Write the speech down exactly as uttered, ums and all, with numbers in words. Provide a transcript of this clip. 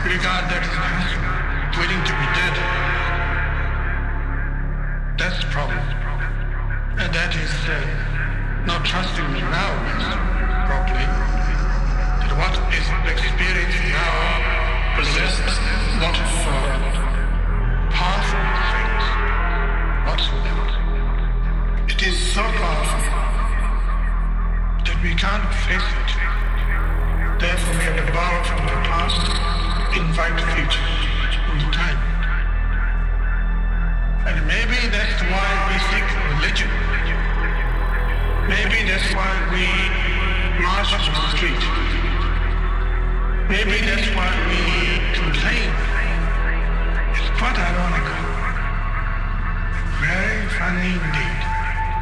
regard that as willing to be dead. That's the problem. And that is uh, not trusting the now properly. That what is experienced now possesses lot of uh, powerful things whatsoever. It is so powerful that we can't face it. Therefore we have to borrow from the past, invite the future all the time. And maybe that's why we seek religion. Maybe that's why we march on the street. Maybe that's why we complain. It's quite ironical. Very funny indeed.